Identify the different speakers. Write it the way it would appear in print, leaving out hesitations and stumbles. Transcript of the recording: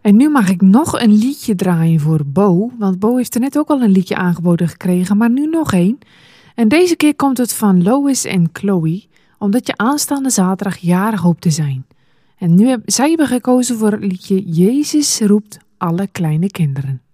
Speaker 1: En nu mag ik nog een liedje draaien voor Bo. Want Bo heeft er net ook al een liedje aangeboden gekregen, maar nu nog één. En deze keer komt het van Lois en Chloe, omdat je aanstaande zaterdag jarig hoopt te zijn. En zij hebben gekozen voor het liedje Jezus roept alle kleine kinderen.